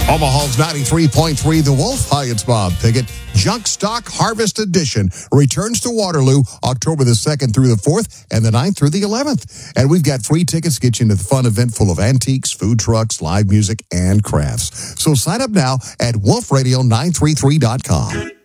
Omaha's 93.3 The Wolf. Hi, it's Bob Pickett. Junk Stock Harvest Edition returns to Waterloo October the 2nd through the 4th and the 9th through the 11th. And we've got free tickets to get you into the fun event full of antiques, food trucks, live music, and crafts. So sign up now at wolfradio933.com.